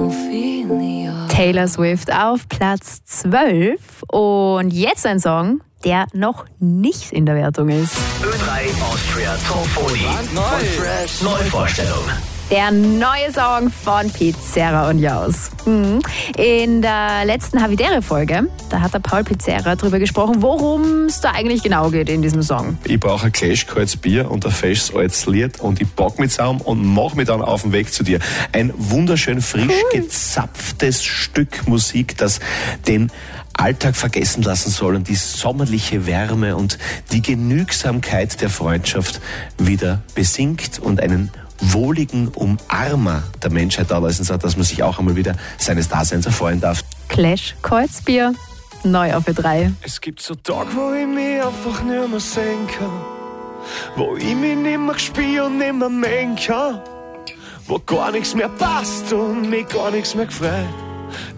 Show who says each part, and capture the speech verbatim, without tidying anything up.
Speaker 1: Taylor Swift auf Platz zwölf. Und jetzt ein Song, der noch nicht in der Wertung ist.
Speaker 2: Ö drei Austria Top vierzig. Von Fresh. Neuvorstellung.
Speaker 1: Der neue Song von Pizzerra und Jaus. Mhm. In der letzten Havidere-Folge, da hat der Paul Pizzerra darüber gesprochen, worum es da eigentlich genau geht in diesem Song.
Speaker 3: Ich brauche ein Glas kaltes Bier und ein fesches altes Lied und ich pack mich zusammen und mach mich dann auf den Weg zu dir. Ein wunderschön frisch gezapftes Stück Musik, das den Alltag vergessen lassen soll und die sommerliche Wärme und die Genügsamkeit der Freundschaft wieder besingt und einen wohligen Umarmer der Menschheit da lassen soll, dass man sich auch einmal wieder seines Daseins erfreuen darf.
Speaker 1: Clash, Kreuzbier, neu auf Ö drei.
Speaker 4: Es gibt so Tage, wo ich mich einfach nicht mehr sehen kann, wo ich mich nicht mehr spüre und nicht mehr mengen kann, wo gar nichts mehr passt und mich gar nichts mehr gefreut.